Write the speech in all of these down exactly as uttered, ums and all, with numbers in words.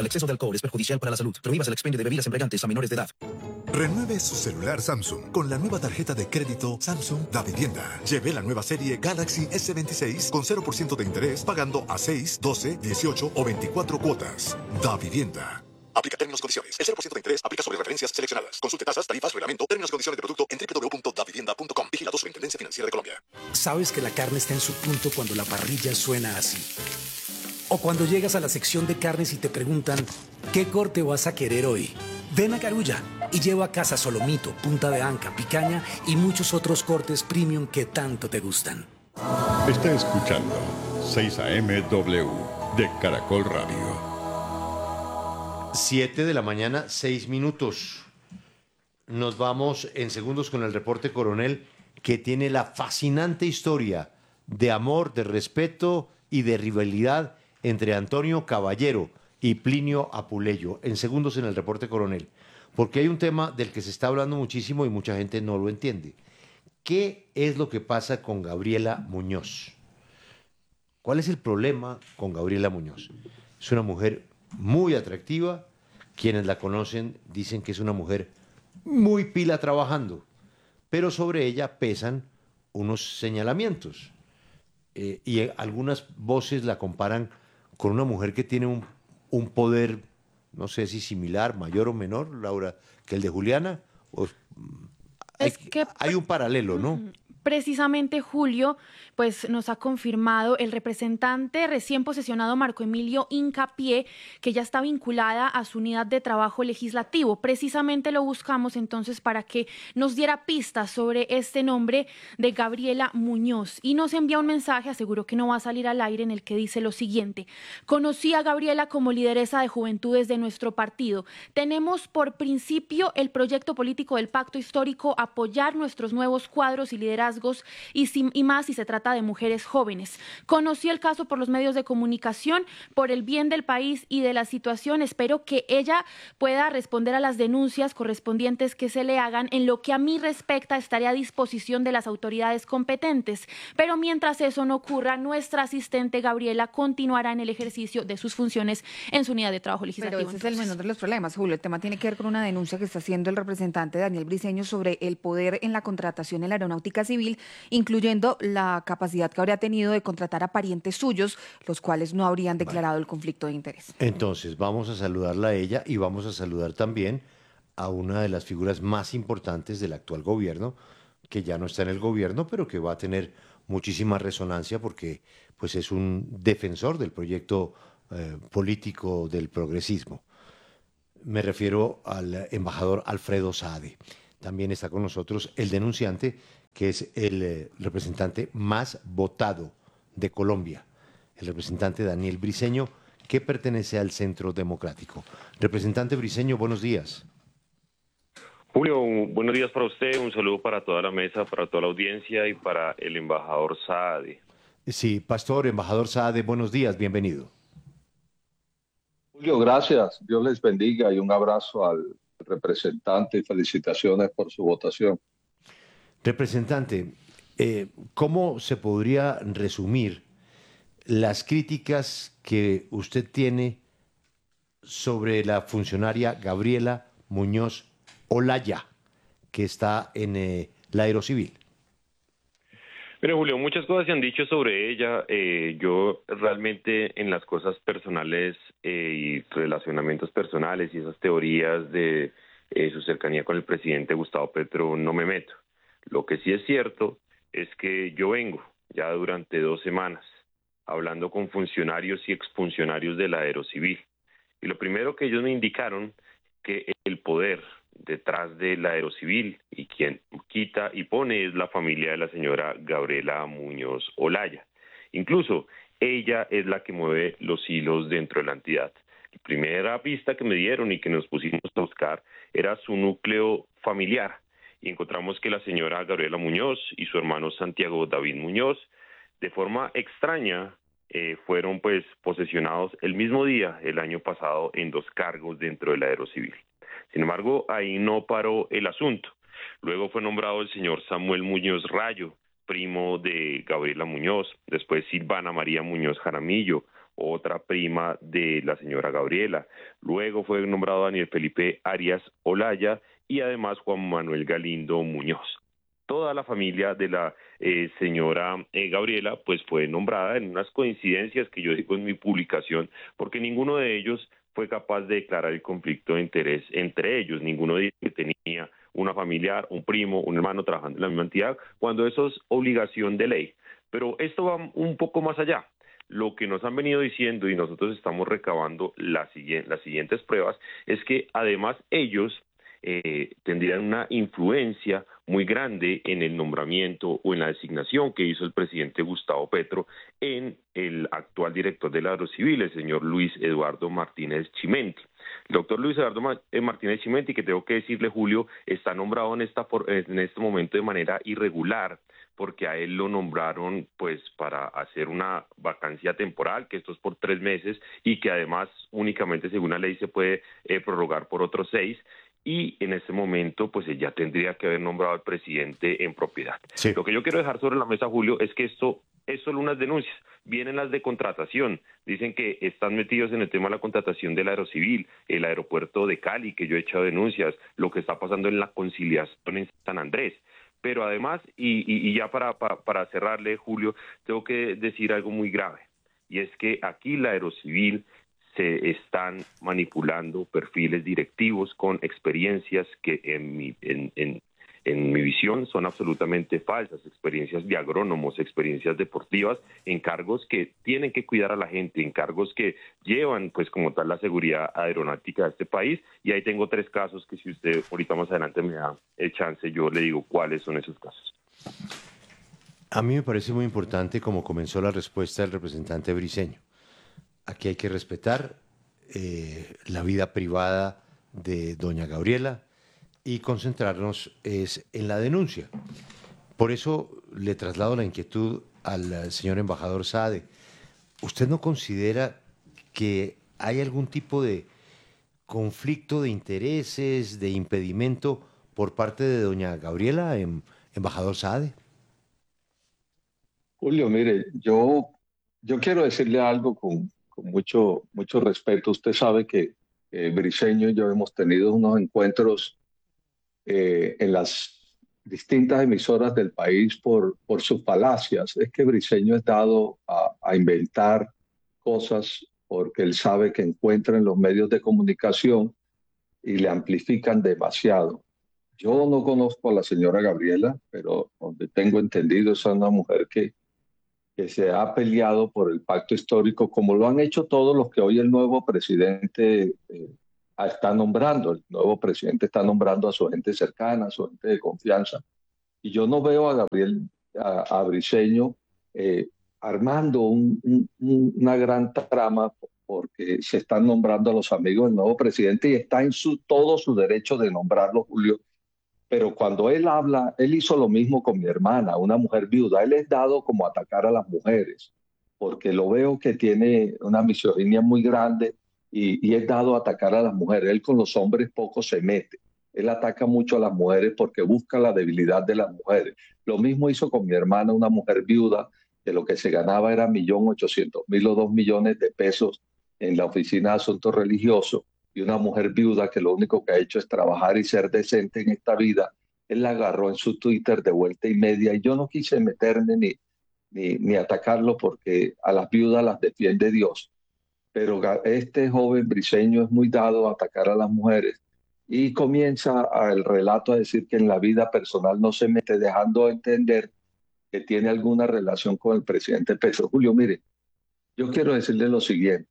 El exceso de alcohol es perjudicial para la salud. Prohíbas el expendio de bebidas embriagantes a menores de edad. Renueve su celular Samsung con la nueva tarjeta de crédito Samsung Da Vivienda. Lleve la nueva serie Galaxy S veintiséis con cero por ciento de interés pagando a seis, doce, dieciocho o veinticuatro cuotas. Da Vivienda. Aplica términos y condiciones. El cero por ciento de interés aplica sobre referencias seleccionadas. Consulte tasas, tarifas, reglamento, términos y condiciones de producto en doble u doble u doble u punto da vivienda punto com. Vigilado Superintendencia Financiera de Colombia. Sabes que la carne está en su punto cuando la parrilla suena así. O cuando llegas a la sección de carnes y te preguntan, ¿qué corte vas a querer hoy? Ven a Carulla y lleva a casa solomito, punta de anca, picaña y muchos otros cortes premium que tanto te gustan. Está escuchando seis A M W de Caracol Radio. siete de la mañana, seis minutos. Nos vamos en segundos con el reporte Coronel, que tiene la fascinante historia de amor, de respeto y de rivalidad entre Antonio Caballero y Plinio Apuleyo. En segundos en el reporte Coronel. Porque hay un tema del que se está hablando muchísimo y mucha gente no lo entiende. ¿Qué es lo que pasa con Gabriela Muñoz? ¿Cuál es el problema con Gabriela Muñoz? Es una mujer muy atractiva. Quienes la conocen dicen que es una mujer muy pila trabajando, pero sobre ella pesan unos señalamientos. Eh, y algunas voces la comparan con una mujer que tiene un, un poder, no sé si similar, mayor o menor, Laura, que el de Juliana. O, hay, es que, hay un paralelo, ¿no? Precisamente, Julio, pues nos ha confirmado el representante recién posesionado Marco Emilio Hincapié, que ya está vinculada a su unidad de trabajo legislativo. Precisamente lo buscamos entonces para que nos diera pistas sobre este nombre de Gabriela Muñoz. Y nos envía un mensaje, aseguró que no va a salir al aire, en el que dice lo siguiente: conocí a Gabriela como lideresa de juventudes de nuestro partido. Tenemos por principio el proyecto político del Pacto Histórico, apoyar nuestros nuevos cuadros y liderazgos Y, si, y más si se trata de mujeres jóvenes. Conocí el caso por los medios de comunicación, por el bien del país y de la situación. Espero que ella pueda responder a las denuncias correspondientes que se le hagan. En lo que a mí respecta, estaré a disposición de las autoridades competentes. Pero mientras eso no ocurra, nuestra asistente Gabriela continuará en el ejercicio de sus funciones en su unidad de trabajo legislativo. Pero ese entonces. es el menor de los problemas, Julio. El tema tiene que ver con una denuncia que está haciendo el representante Daniel Briceño sobre el poder en la contratación en la aeronáutica civil, incluyendo la capacidad que habría tenido de contratar a parientes suyos, los cuales no habrían declarado el conflicto de interés. Entonces, vamos a saludarla a ella y vamos a saludar también a una de las figuras más importantes del actual gobierno, que ya no está en el gobierno, pero que va a tener muchísima resonancia porque pues, es un defensor del proyecto eh, político del progresismo. Me refiero al embajador Alfredo Saade. También está con nosotros el denunciante, que es el eh, representante más votado de Colombia, el representante Daniel Briceño, que pertenece al Centro Democrático. Representante Briceño, buenos días. Julio, buenos días para usted, un saludo para toda la mesa, para toda la audiencia y para el embajador Saade. Sí, Pastor, embajador Saade, buenos días, bienvenido. Julio, gracias, Dios les bendiga y un abrazo al representante y felicitaciones por su votación. Representante, eh, ¿cómo se podría resumir las críticas que usted tiene sobre la funcionaria Gabriela Muñoz Olaya, que está en eh, la Aerocivil? Mire, Julio, muchas cosas se han dicho sobre ella. Eh, yo realmente en las cosas personales eh, y relacionamientos personales y esas teorías de eh, su cercanía con el presidente Gustavo Petro no me meto. Lo que sí es cierto es que yo vengo ya durante dos semanas hablando con funcionarios y exfuncionarios de la Aerocivil. Y lo primero que ellos me indicaron que el poder detrás de la Aerocivil y quien quita y pone es la familia de la señora Gabriela Muñoz Olaya. Incluso ella es la que mueve los hilos dentro de la entidad. La primera pista que me dieron y que nos pusimos a buscar era su núcleo familiar. Y encontramos que la señora Gabriela Muñoz y su hermano Santiago David Muñoz, de forma extraña, eh, fueron pues posesionados el mismo día, el año pasado, en dos cargos dentro de la Aerocivil. Sin embargo, ahí no paró el asunto. Luego fue nombrado el señor Samuel Muñoz Rayo, primo de Gabriela Muñoz, después Silvana María Muñoz Jaramillo, otra prima de la señora Gabriela. Luego fue nombrado Daniel Felipe Arias Olaya y además Juan Manuel Galindo Muñoz. Toda la familia de la eh, señora eh, Gabriela pues fue nombrada en unas coincidencias que yo digo en mi publicación, porque ninguno de ellos fue capaz de declarar el conflicto de interés entre ellos. Ninguno dijo que tenía una familiar, un primo, un hermano trabajando en la misma entidad, cuando eso es obligación de ley. Pero esto va un poco más allá. Lo que nos han venido diciendo y nosotros estamos recabando la, las siguientes pruebas es que además ellos eh, tendrían una influencia muy grande en el nombramiento o en la designación que hizo el presidente Gustavo Petro en el actual director del Aerocivil, el señor Luis Eduardo Martínez Chimenti. El doctor Luis Eduardo Martínez Chimenti, que tengo que decirle, Julio, está nombrado en, esta, en este momento de manera irregular, porque a él lo nombraron pues para hacer una vacancia temporal, que esto es por tres meses, y que además únicamente según la ley se puede eh, prorrogar por otros seis, y en este momento pues ella tendría que haber nombrado al presidente en propiedad. Sí. Lo que yo quiero dejar sobre la mesa, Julio, es que esto es solo unas denuncias. Vienen las de contratación, dicen que están metidos en el tema de la contratación del Aerocivil, el aeropuerto de Cali, que yo he echado denuncias, lo que está pasando en la conciliación en San Andrés. Pero además, y, y, y ya para, para, para cerrarle, Julio, tengo que decir algo muy grave, y es que aquí la Aerocivil se están manipulando perfiles directivos con experiencias que en mi, en, en, en mi visión son absolutamente falsas, experiencias de agrónomos, experiencias deportivas, en cargos que tienen que cuidar a la gente, en cargos que llevan pues como tal la seguridad aeronáutica de este país, y ahí tengo tres casos que si usted ahorita más adelante me da el chance, yo le digo cuáles son esos casos. A mí me parece muy importante como comenzó la respuesta del representante Briceño. Aquí hay que respetar eh, la vida privada de doña Gabriela y concentrarnos es en la denuncia. Por eso le traslado la inquietud al señor embajador Saade. ¿Usted no considera que hay algún tipo de conflicto de intereses, de impedimento por parte de doña Gabriela, em, embajador Saade? Julio, mire, yo, yo quiero decirle algo con, con mucho, mucho respeto. Usted sabe que eh, Briceño y yo hemos tenido unos encuentros eh, en las distintas emisoras del país por, por sus falacias. Es que Briceño es dado a, a inventar cosas porque él sabe que encuentra en los medios de comunicación y le amplifican demasiado. Yo no conozco a la señora Gabriela, pero donde tengo entendido es una mujer que que se ha peleado por el pacto histórico, como lo han hecho todos los que hoy el nuevo presidente eh, está nombrando. El nuevo presidente está nombrando a su gente cercana, a su gente de confianza. Y yo no veo a Gabriel, a, a Briceño, eh, armando un, un, una gran trama porque se están nombrando a los amigos del nuevo presidente y está en su, todo su derecho de nombrarlo, Julio. Pero cuando él habla, él hizo lo mismo con mi hermana, una mujer viuda. Él es dado como atacar a las mujeres, porque lo veo que tiene una misoginia muy grande y, y es dado a atacar a las mujeres. Él con los hombres poco se mete. Él ataca mucho a las mujeres porque busca la debilidad de las mujeres. Lo mismo hizo con mi hermana, una mujer viuda, que lo que se ganaba era un millón ochocientos mil o dos millones de pesos en la oficina de asuntos religiosos. Y una mujer viuda que lo único que ha hecho es trabajar y ser decente en esta vida. Él la agarró en su Twitter de vuelta y media y yo no quise meterme ni, ni, ni atacarlo porque a las viudas las defiende Dios. Pero este joven Briceño es muy dado a atacar a las mujeres y comienza el relato a decir que en la vida personal no se mete, dejando entender que tiene alguna relación con el presidente Petro. Julio, mire, yo quiero decirle lo siguiente.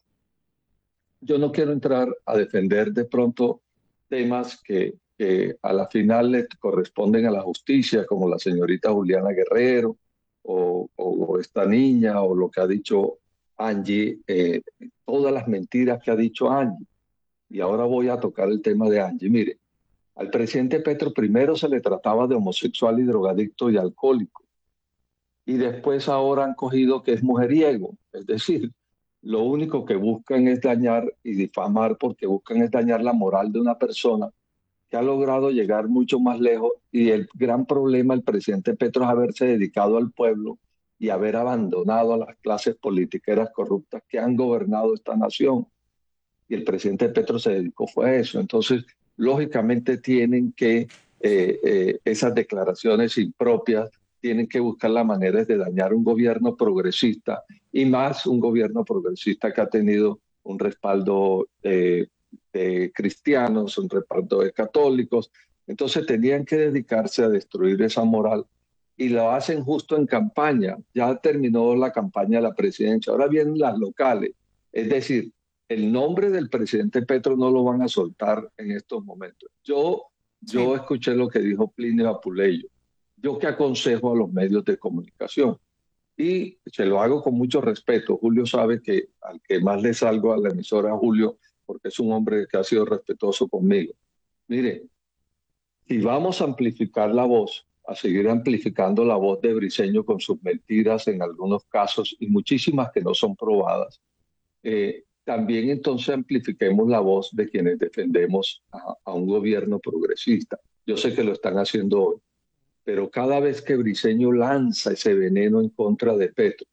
Yo no quiero entrar a defender de pronto temas que, que a la final le corresponden a la justicia, como la señorita Juliana Guerrero o, o esta niña o lo que ha dicho Angie, eh, todas las mentiras que ha dicho Angie. Y ahora voy a tocar el tema de Angie. Mire, al presidente Petro primero se le trataba de homosexual y drogadicto y alcohólico. Y después ahora han cogido que es mujeriego, es decir, lo único que buscan es dañar y difamar porque buscan es dañar la moral de una persona que ha logrado llegar mucho más lejos y el gran problema del presidente Petro es haberse dedicado al pueblo y haber abandonado a las clases politiqueras corruptas que han gobernado esta nación. Y el presidente Petro se dedicó fue a eso. Entonces, lógicamente tienen que, eh, eh, esas declaraciones impropias, tienen que buscar las maneras de dañar un gobierno progresista, y más un gobierno progresista que ha tenido un respaldo eh, de cristianos, un respaldo de católicos. Entonces tenían que dedicarse a destruir esa moral, y lo hacen justo en campaña. Ya terminó la campaña de la presidencia, ahora vienen las locales. Es decir, el nombre del presidente Petro no lo van a soltar en estos momentos. Yo, sí. yo escuché lo que dijo Plinio Apuleyo. Yo que aconsejo a los medios de comunicación, y se lo hago con mucho respeto. Julio sabe que al que más le salgo a la emisora, Julio, porque es un hombre que ha sido respetuoso conmigo. Mire, si vamos a amplificar la voz, a seguir amplificando la voz de Briceño con sus mentiras en algunos casos y muchísimas que no son probadas, eh, también entonces amplifiquemos la voz de quienes defendemos a, a un gobierno progresista. Yo sé que lo están haciendo hoy, pero cada vez que Briceño lanza ese veneno en contra de Petro,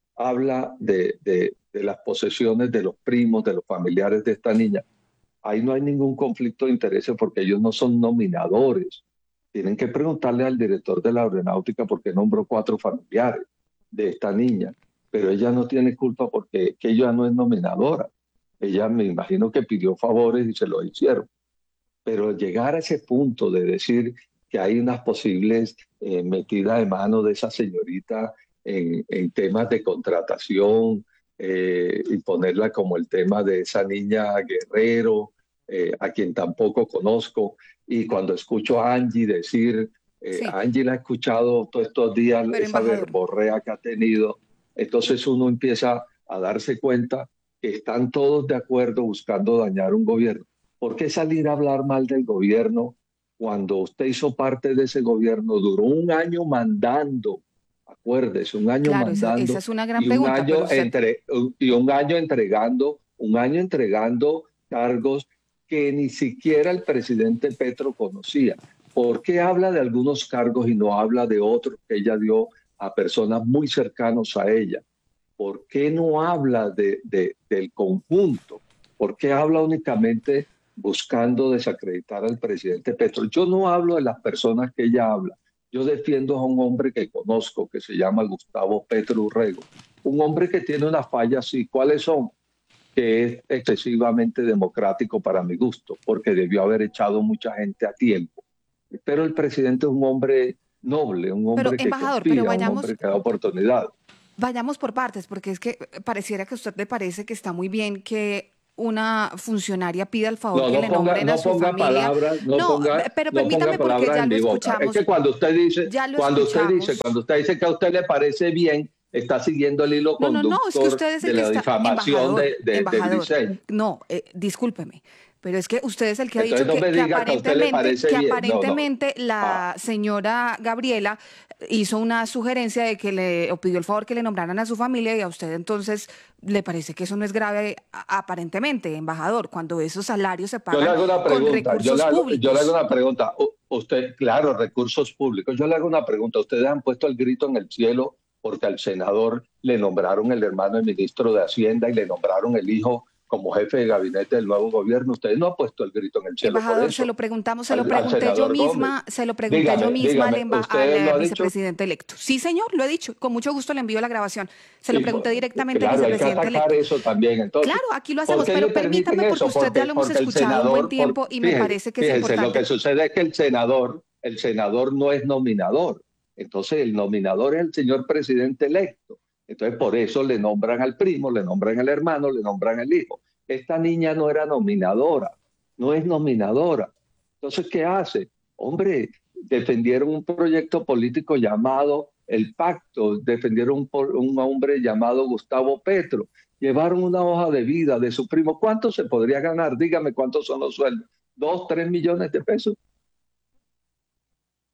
habla de, de, de las posesiones de los primos, de los familiares de esta niña, ahí no hay ningún conflicto de intereses porque ellos no son nominadores. Tienen que preguntarle al director de la aeronáutica por qué nombró cuatro familiares de esta niña, pero ella no tiene culpa porque que ella no es nominadora. Ella me imagino que pidió favores y se lo hicieron. Pero llegar a ese punto de decir que hay unas posibles eh, metidas de mano de esa señorita en, en temas de contratación, eh, y ponerla como el tema de esa niña Guerrero, eh, a quien tampoco conozco, y cuando escucho a Angie decir, eh, sí. a Angie la he escuchado todos estos días, pero esa embajador. verborrea que ha tenido, entonces uno empieza a darse cuenta que están todos de acuerdo buscando dañar un gobierno. ¿Por qué salir a hablar mal del gobierno cuando usted hizo parte de ese gobierno? Duró un año mandando, acuérdese, un año claro, mandando. Esa, esa es una gran y pregunta. Un año usted... entre, y un año entregando, un año entregando cargos que ni siquiera el presidente Petro conocía. ¿Por qué habla de algunos cargos y no habla de otros que ella dio a personas muy cercanos a ella? ¿Por qué no habla de, de, del conjunto? ¿Por qué habla únicamente buscando desacreditar al presidente Petro? Yo no hablo de las personas que ella habla. Yo defiendo a un hombre que conozco, que se llama Gustavo Petro Urrego. Un hombre que tiene unas fallas, sí. ¿Cuáles son? Que es excesivamente democrático para mi gusto, porque debió haber echado mucha gente a tiempo. Pero el presidente es un hombre noble, un hombre pero, que embajador, confía, pero vayamos, un hombre que da oportunidad. Vayamos por partes, porque es que pareciera que a usted le parece que está muy bien que una funcionaria pida el favor no, que no le ponga, nombren no a su ponga familia. Palabras, no, no, ponga, pero no permítame ponga porque ya lo escuchamos. Es que cuando usted dice, ya lo cuando usted escuchamos. dice, cuando usted dice que a usted le parece bien, está siguiendo el hilo no, conductor no, no, es que usted es el de que la está, difamación embajador, de, de, embajador, de Briceño. No, eh, discúlpeme. Pero es que usted es el que ha Entonces, dicho no que, que aparentemente, que aparentemente no, no. la ah. señora Gabriela hizo una sugerencia de que le o pidió el favor que le nombraran a su familia, y a usted entonces le parece que eso no es grave aparentemente, embajador, cuando esos salarios se pagan yo le hago una pregunta, con recursos yo le hago, públicos. Yo le hago una pregunta. Usted, claro, recursos públicos. Yo le hago una pregunta. Ustedes han puesto el grito en el cielo porque al senador le nombraron el hermano del ministro de Hacienda y le nombraron el hijo como jefe de gabinete del nuevo gobierno. Ustedes no han puesto el grito en el cielo. Embajador, por eso. se lo preguntamos, se lo al, pregunté al yo misma, Gómez. se lo pregunté dígame, yo misma dígame, al, emba ¿usted al vicepresidente electo. Sí, señor, lo he dicho. Con mucho gusto le envío la grabación. Se lo sí, pregunté directamente claro, al vicepresidente hay que atacar electo. eso también, entonces. Claro, aquí lo hacemos, pero permítame porque eso? usted porque, ya lo hemos escuchado senador, un buen tiempo por, y fíjese, me parece que fíjese, es importante. Lo que sucede es que el senador, el senador no es nominador. Entonces, el nominador es el señor presidente electo. Entonces, por eso le nombran al primo, le nombran al hermano, le nombran al hijo. Esta niña no era nominadora, no es nominadora. Entonces, ¿qué hace? Hombre, defendieron un proyecto político llamado El Pacto, defendieron un, un hombre llamado Gustavo Petro, llevaron una hoja de vida de su primo. ¿Cuánto se podría ganar? Dígame cuántos son los sueldos. ¿Dos, tres millones de pesos?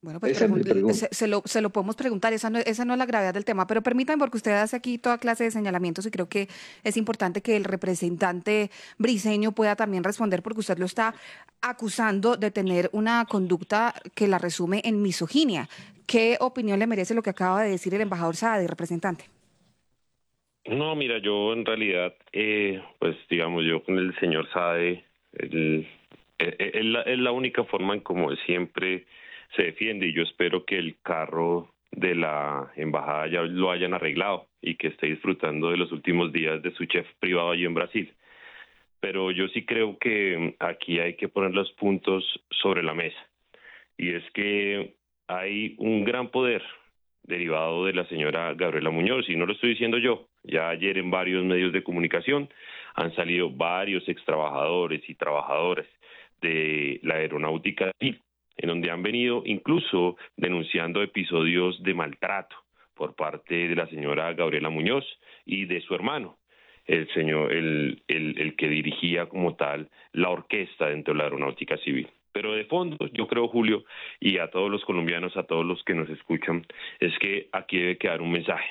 Bueno, pues Esa es mi pregun- pregunta. se, se lo, se lo podemos preguntar, esa no, esa no es la gravedad del tema, pero permítanme, porque usted hace aquí toda clase de señalamientos y creo que es importante que el representante Briceño pueda también responder, porque usted lo está acusando de tener una conducta que la resume en misoginia. ¿Qué opinión le merece lo que acaba de decir el embajador Saade, representante? No, mira, yo en realidad, eh, pues digamos, yo con el señor Saade, él- él- él- es la, es la única forma en como siempre se defiende, y yo espero que el carro de la embajada ya lo hayan arreglado y que esté disfrutando de los últimos días de su chef privado allí en Brasil. Pero yo sí creo que aquí hay que poner los puntos sobre la mesa, y es que hay un gran poder derivado de la señora Gabriela Muñoz, y no lo estoy diciendo yo. Ya ayer en varios medios de comunicación han salido varios extrabajadores y trabajadoras de la aeronáutica civil, en donde han venido incluso denunciando episodios de maltrato por parte de la señora Gabriela Muñoz y de su hermano, el señor, el, el, el que dirigía como tal la orquesta dentro de la aeronáutica civil. Pero de fondo, yo creo, Julio, y a todos los colombianos, a todos los que nos escuchan, es que aquí debe quedar un mensaje,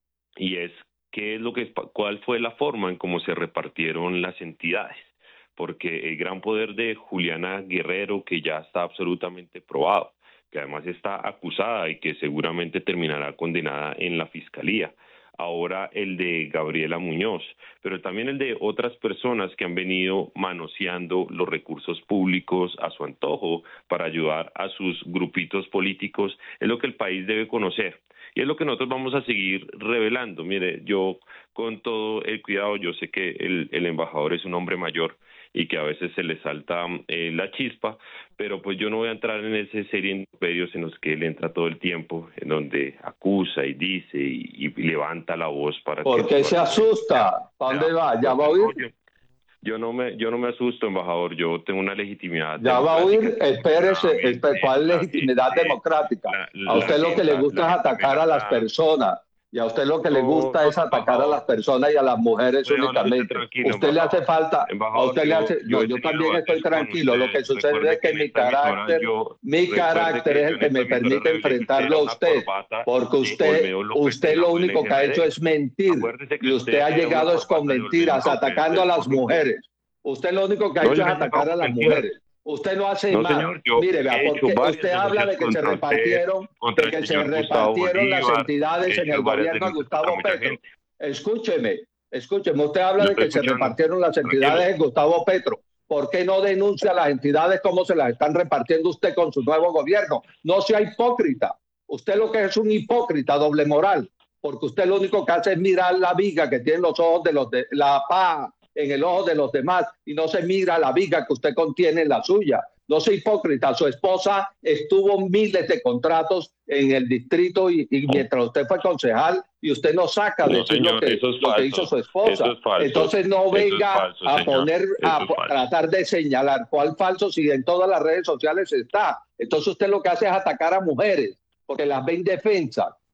y es qué es lo que, cuál fue la forma en cómo se repartieron las entidades, porque el gran poder de Juliana Guerrero, que ya está absolutamente probado, que además está acusada y que seguramente terminará condenada en la fiscalía. Ahora el de Gabriela Muñoz, pero también el de otras personas que han venido manoseando los recursos públicos a su antojo para ayudar a sus grupitos políticos, es lo que el país debe conocer. Y es lo que nosotros vamos a seguir revelando. Mire, yo con todo el cuidado, yo sé que el, el embajador es un hombre mayor y que a veces se le salta eh, la chispa, pero pues yo no voy a entrar en esa serie de imperios en los que él entra todo el tiempo, en donde acusa y dice y, y levanta la voz para ¿Por que... qué se asusta? ¿Para dónde va? ¿Ya va a huir? Yo no me, yo no me asusto, embajador. Yo tengo una legitimidad. ¿Ya va a huir? Espérese. Claramente, espé- ¿Cuál legitimidad claramente, democrática? la- A usted la lo que le agenda- gusta la es atacar a las agenda- personas. Y a usted lo que le No, gusta es atacar a embajador. las personas y a las mujeres Puede hablar usted únicamente. tranquilo, Usted le hace embajador. falta, a Embajador, usted le yo- hace, yo no, he yo tenido también debates estoy con tranquilo. Lo usted. que sucede Recuerde es que en mi esta emisora carácter, yo- mi recuerde carácter que es yo el en que esta me emisora permite revelé que usted enfrentarlo era a una usted. corbata Porque de usted, Olmedo López usted de la lo único que ha U L G hecho R D. es mentir. Acuérdese que Y usted ha usted era llegado una es con corbata de Olmedo mentiras, López atacando a del las corrupto. mujeres. Usted lo único que ha No, hecho yo es no he llegado atacar a con las mentiras. mujeres. Usted no hace No, más. señor, yo Mire, vea, he hecho porque varias usted habla de denuncias que se contra usted, repartieron, contra de que el se señor Gustavo repartieron las Bolívar, entidades he en hecho el varias gobierno de denuncias contra Gustavo mucha Petro. gente. Escúcheme, escúcheme. Usted habla Lo de estoy que se escuchando. repartieron las Tranquilo. entidades en Gustavo Petro. ¿Por qué no denuncia a las entidades cómo se las están repartiendo usted con su nuevo gobierno? No sea hipócrita. Usted lo que es un hipócrita, doble moral, porque usted lo único que hace es mirar la viga que tienen los ojos de los de la paja en el ojo de los demás y no se mira la viga que usted contiene en la suya. No sea hipócrita. Su esposa estuvo miles de contratos en el distrito y, y mientras usted fue concejal y usted no saca No, decir señor, lo, que, eso es lo que falso. hizo su esposa. Eso es falso. Entonces no Eso es venga falso, a señor. poner, Eso a es po- falso. tratar de señalar cuál falso si en todas las redes sociales está. Entonces usted lo que hace es atacar a mujeres porque las ve indefensas.